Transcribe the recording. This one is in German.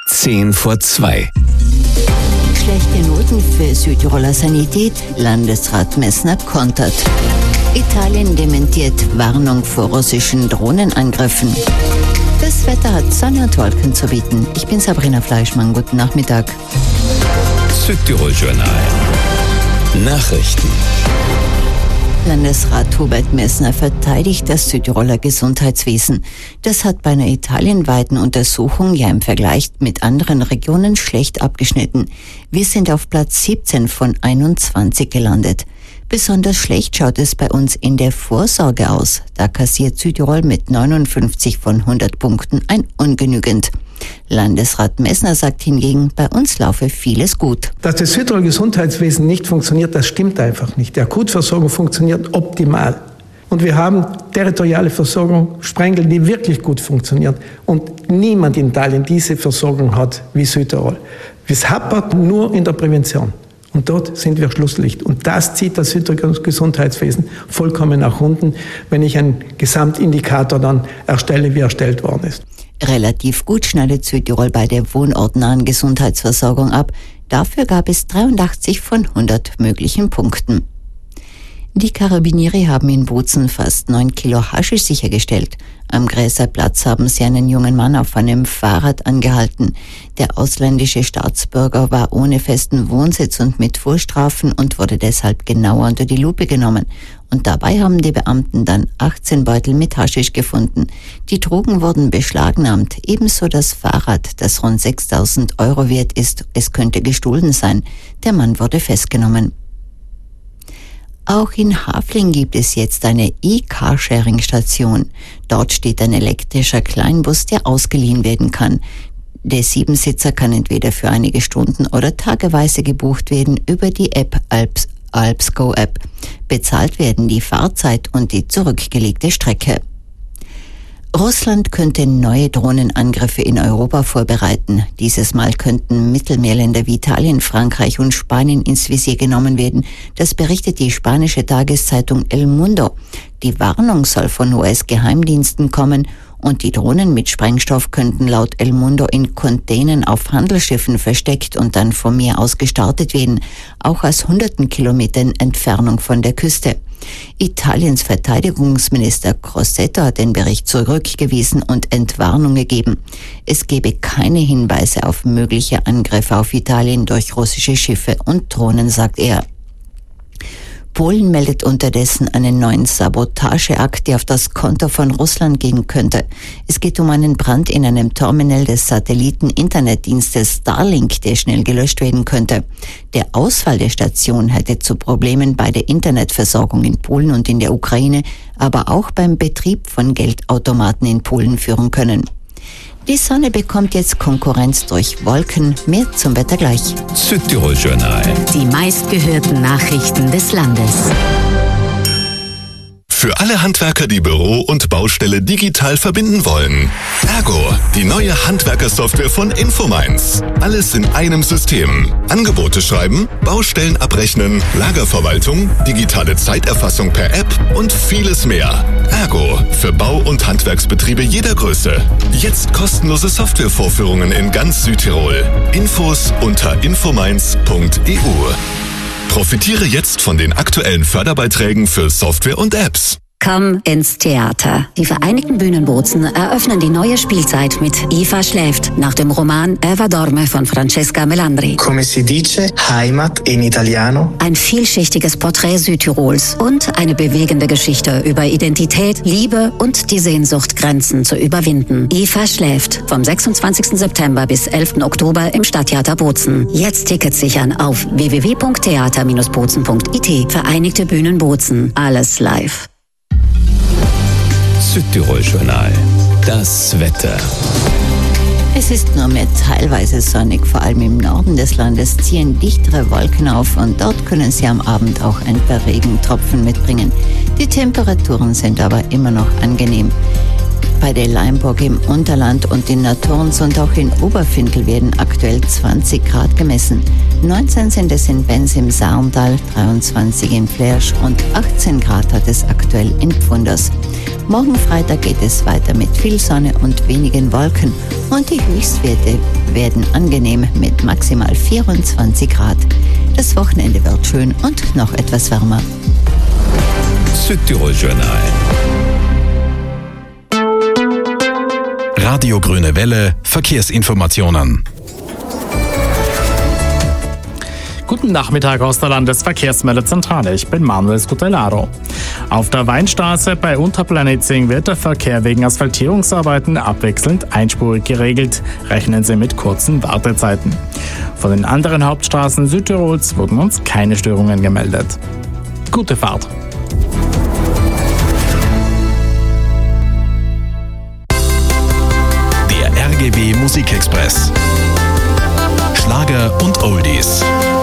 2:10. Schlechte Noten für Südtiroler Sanität, Landesrat Messner kontert. Italien dementiert Warnung vor russischen Drohnenangriffen. Das Wetter hat Sonne und Wolken zu bieten. Ich bin Sabrina Fleischmann, guten Nachmittag. Südtirol Journal. Nachrichten. Landesrat Hubert Messner verteidigt das Südtiroler Gesundheitswesen. Das hat bei einer italienweiten Untersuchung ja im Vergleich mit anderen Regionen schlecht abgeschnitten. Wir sind auf Platz 17 von 21 gelandet. Besonders schlecht schaut es bei uns in der Vorsorge aus. Da kassiert Südtirol mit 59 von 100 Punkten ein Ungenügend. Landesrat Messner sagt hingegen, bei uns laufe vieles gut. Dass das Südtiroler Gesundheitswesen nicht funktioniert, das stimmt einfach nicht. Die Akutversorgung funktioniert optimal. Und wir haben territoriale Versorgung, Sprengel, die wirklich gut funktionieren. Und niemand in Italien diese Versorgung hat wie Südtirol. Es hapert nur in der Prävention. Und dort sind wir Schlusslicht. Und das zieht das Südtiroler Gesundheitswesen vollkommen nach unten, wenn ich einen Gesamtindikator dann erstelle, wie erstellt worden ist. Relativ gut schneidet Südtirol bei der wohnortnahen Gesundheitsversorgung ab. Dafür gab es 83 von 100 möglichen Punkten. Die Karabinieri haben in Bozen fast 9 Kilo Haschisch sichergestellt. Am Gräserplatz haben sie einen jungen Mann auf einem Fahrrad angehalten. Der ausländische Staatsbürger war ohne festen Wohnsitz und mit Vorstrafen und wurde deshalb genauer unter die Lupe genommen. Und dabei haben die Beamten dann 18 Beutel mit Haschisch gefunden. Die Drogen wurden beschlagnahmt, ebenso das Fahrrad, das rund 6.000 € wert ist. Es könnte gestohlen sein. Der Mann wurde festgenommen. Auch in Hafling gibt es jetzt eine E-Carsharing-Station. Dort steht ein elektrischer Kleinbus, der ausgeliehen werden kann. Der 7-Sitzer kann entweder für einige Stunden oder tageweise gebucht werden über die App Alpsgo App. Bezahlt werden die Fahrzeit und die zurückgelegte Strecke. Russland könnte neue Drohnenangriffe in Europa vorbereiten. Dieses Mal könnten Mittelmeerländer wie Italien, Frankreich und Spanien ins Visier genommen werden. Das berichtet die spanische Tageszeitung El Mundo. Die Warnung soll von US-Geheimdiensten kommen und die Drohnen mit Sprengstoff könnten laut El Mundo in Containern auf Handelsschiffen versteckt und dann vom Meer aus gestartet werden, auch aus hunderten Kilometern Entfernung von der Küste. Italiens Verteidigungsminister Crosetto hat den Bericht zurückgewiesen und Entwarnung gegeben. Es gebe keine Hinweise auf mögliche Angriffe auf Italien durch russische Schiffe und Drohnen, sagt er. Polen meldet unterdessen einen neuen Sabotageakt, der auf das Konto von Russland gehen könnte. Es geht um einen Brand in einem Terminal des Satelliten-Internetdienstes Starlink, der schnell gelöscht werden könnte. Der Ausfall der Station hätte zu Problemen bei der Internetversorgung in Polen und in der Ukraine, aber auch beim Betrieb von Geldautomaten in Polen führen können. Die Sonne bekommt jetzt Konkurrenz durch Wolken. Mehr zum Wetter gleich. Südtirol Journal. Die meistgehörten Nachrichten des Landes. Für alle Handwerker, die Büro und Baustelle digital verbinden wollen. Ergo, die neue Handwerkersoftware von Infomines. Alles in einem System. Angebote schreiben, Baustellen abrechnen, Lagerverwaltung, digitale Zeiterfassung per App und vieles mehr. Ergo, für Bau- und Handwerksbetriebe jeder Größe. Jetzt kostenlose Softwarevorführungen in ganz Südtirol. Infos unter infomines.eu. Profitiere jetzt von den aktuellen Förderbeiträgen für Software und Apps. Komm ins Theater. Die Vereinigten Bühnen Bozen eröffnen die neue Spielzeit mit Eva schläft nach dem Roman Eva dorme von Francesca Melandri. Come si dice, Heimat in Italiano. Ein vielschichtiges Porträt Südtirols und eine bewegende Geschichte über Identität, Liebe und die Sehnsucht, Grenzen zu überwinden. Eva schläft vom 26. September bis 11. Oktober im Stadttheater Bozen. Jetzt Tickets sichern auf www.theater-bozen.it. Vereinigte Bühnen Bozen. Alles live. Südtirol Journal. Das Wetter. Es ist nur mehr teilweise sonnig, vor allem im Norden des Landes ziehen dichtere Wolken auf und dort können sie am Abend auch ein paar Regentropfen mitbringen. Die Temperaturen sind aber immer noch angenehm. Bei der Leimburg im Unterland und in Naturns und auch in Oberfinkel werden aktuell 20 Grad gemessen. 19 sind es in Benz im Saarntal, 23 in Flersch und 18 Grad hat es aktuell in Pfunders. Morgen Freitag geht es weiter mit viel Sonne und wenigen Wolken und die Höchstwerte werden angenehm mit maximal 24 Grad. Das Wochenende wird schön und noch etwas wärmer. Südtirol Journal. Radio Grüne Welle, Verkehrsinformationen. Guten Nachmittag aus der Landesverkehrsmeldezentrale. Ich bin Manuel Scutellaro. Auf der Weinstraße bei Unterplanitzing wird der Verkehr wegen Asphaltierungsarbeiten abwechselnd einspurig geregelt. Rechnen Sie mit kurzen Wartezeiten. Von den anderen Hauptstraßen Südtirols wurden uns keine Störungen gemeldet. Gute Fahrt! Der RGW Musikexpress. Schlager und Oldies.